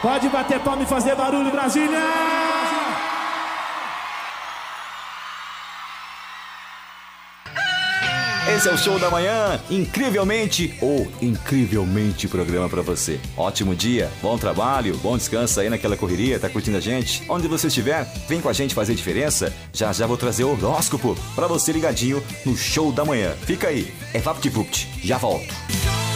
Pode bater palma e fazer barulho, Brasília! Esse é o Show da Manhã, incrivelmente programa pra você. Ótimo dia, bom trabalho, bom descanso aí naquela correria, tá curtindo a gente? Onde você estiver, vem com a gente fazer diferença. Já já vou trazer o horóscopo pra você ligadinho no Show da Manhã. Fica aí, é VaptVupt, já volto.